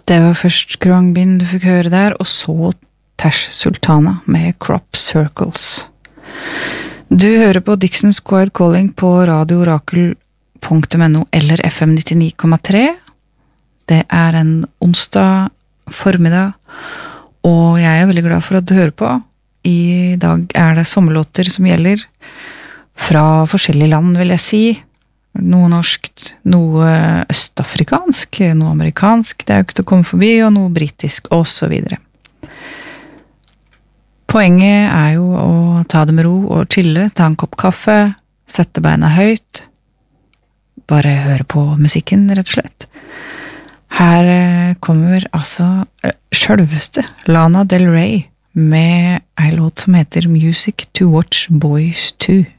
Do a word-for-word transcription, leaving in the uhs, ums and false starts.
Det var først Khruangbin du fikk høre der, og så Tash Sultana med Crop Circles. Du hører på Dixons Quiet Calling på radio orakel punktum no eller F M nittini komma tre. Det er en onsdag formiddag, og jeg er veldig glad for at du hører på. I dag er det sommerlåter som gjelder, fra forskjellige land vil jeg si. Noe norskt, noe østafrikansk, noe amerikansk, det er jo ikke til å komme forbi, og noe britisk, og så videre. Poenget er jo å ta det med ro og chille, ta en kopp kaffe, sette beina høyt, bare høre på musikken, rett og slett. Her kommer altså selveste Lana Del Rey med en låt som heter Music to Watch Boys To.